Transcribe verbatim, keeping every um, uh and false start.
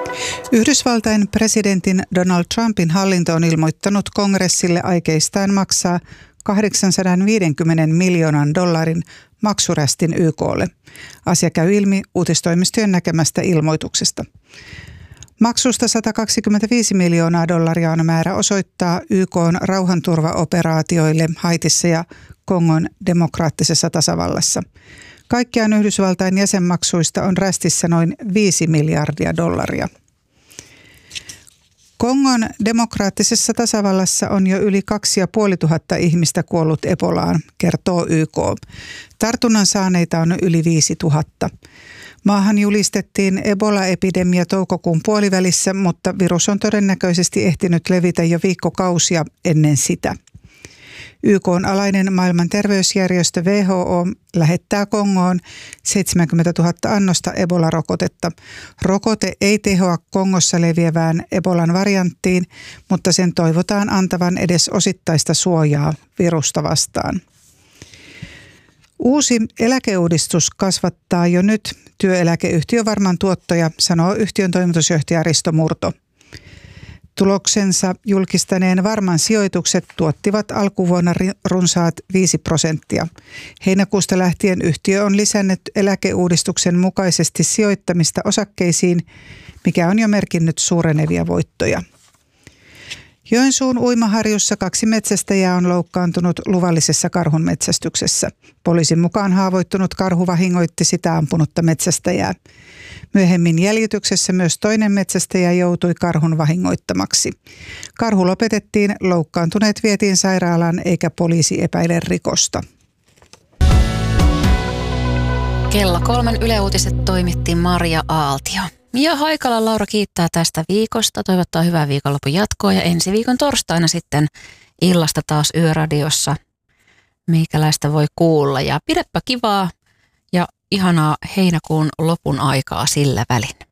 Yhdysvaltain presidentin Donald Trumpin hallinto on ilmoittanut kongressille aikeistaan maksaa kahdeksansataaviisikymmentä miljoonan dollarin maksurästin Y K:lle. Asia käy ilmi uutistoimistojen näkemästä ilmoituksesta. Maksusta sata kaksikymmentäviisi miljoonaa dollaria on määrä osoittaa Y K:n rauhanturvaoperaatioille Haitissa ja Kongon demokraattisessa tasavallassa. Kaikkiaan Yhdysvaltain jäsenmaksuista on rästissä noin viisi miljardia dollaria. Kongon demokraattisessa tasavallassa on jo yli kaksi ja puoli tuhatta ihmistä kuollut Ebolaan, kertoo Y K. Tartunnan saaneita on yli viisi tuhatta. Maahan julistettiin Ebola-epidemia toukokuun puolivälissä, mutta virus on todennäköisesti ehtinyt levitä jo viikkokausia ennen sitä. Y K:n alainen maailman terveysjärjestö W H O lähettää Kongoon seitsemänkymmentätuhatta annosta Ebola-rokotetta. Rokote ei tehoa Kongossa leviävään Ebolan varianttiin, mutta sen toivotaan antavan edes osittaista suojaa virusta vastaan. Uusi eläkeuudistus kasvattaa jo nyt työeläkeyhtiö Varman tuottoja, sanoo yhtiön toimitusjohtaja Risto Murto. Tuloksensa julkistaneen Varman sijoitukset tuottivat alkuvuonna runsaat viisi prosenttia. Heinäkuusta lähtien yhtiö on lisännyt eläkeuudistuksen mukaisesti sijoittamista osakkeisiin, mikä on jo merkinnyt suurenevia voittoja. Joensuun uimaharjussa kaksi metsästäjää on loukkaantunut luvallisessa karhunmetsästyksessä. Poliisin mukaan haavoittunut karhu vahingoitti sitä ampunutta metsästäjää. Myöhemmin jäljityksessä myös toinen metsästäjä joutui karhun vahingoittamaksi. Karhu lopetettiin, loukkaantuneet vietiin sairaalaan eikä poliisi epäile rikosta. Kello kolmen Yle Uutiset toimitti Maria Aaltio. Ja Haikala Laura kiittää tästä viikosta, toivottaa hyvää viikonlopun jatkoa ja ensi viikon torstaina sitten illasta taas Yöradiossa meikäläistä voi kuulla. Ja pidäpä kivaa ja ihanaa heinäkuun lopun aikaa sillä välin.